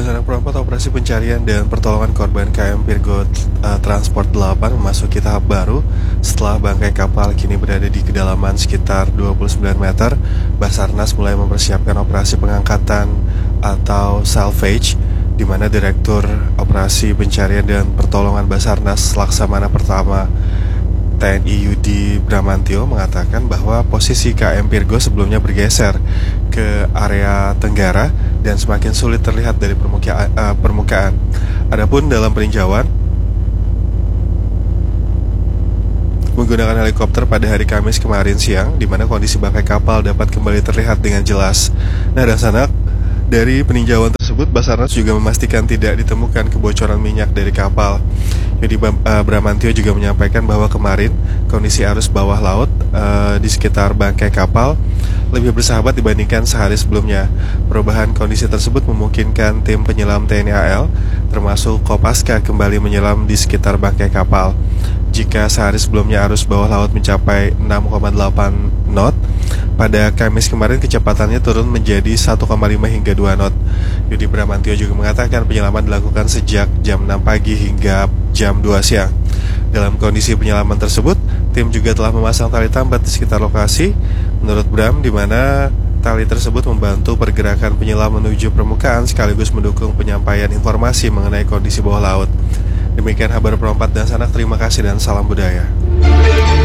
Berdasarkan perompak operasi pencarian dan pertolongan korban KM Virgo Transport 8 memasuki tahap baru setelah bangkai kapal kini berada di kedalaman sekitar 29 meter. Basarnas mulai mempersiapkan operasi pengangkatan atau salvage, di mana Direktur Operasi Pencarian dan Pertolongan Basarnas Laksamana Pertama TNI Yudi Bramantio mengatakan bahwa posisi KM Virgo sebelumnya bergeser ke area tenggara dan semakin sulit terlihat dari permukaan. Adapun dalam peninjauan menggunakan helikopter pada hari Kamis kemarin siang, di mana kondisi bangkai kapal dapat kembali terlihat dengan jelas. Nah, dan sanak dari peninjauan tersebut, Basarnas juga memastikan tidak ditemukan kebocoran minyak dari kapal. Yudi Bramantio juga menyampaikan bahwa kemarin kondisi arus bawah laut di sekitar bangkai kapal lebih bersahabat dibandingkan sehari sebelumnya. Perubahan kondisi tersebut memungkinkan tim penyelam TNI AL termasuk Kopaska kembali menyelam di sekitar bangkai kapal. Jika sehari sebelumnya arus bawah laut mencapai 6,8 knot, pada Kamis kemarin kecepatannya turun menjadi 1,5 hingga 2 knot. Yudi Bramantio juga mengatakan penyelaman dilakukan sejak jam 6 pagi hingga jam 2 siang. Dalam kondisi penyelaman tersebut, tim juga telah memasang tali tambat di sekitar lokasi. Menurut Bram, di mana tali tersebut membantu pergerakan penyelam menuju permukaan sekaligus mendukung penyampaian informasi mengenai kondisi bawah laut. Demikian kabar perompak dan sanak, terima kasih dan salam budaya.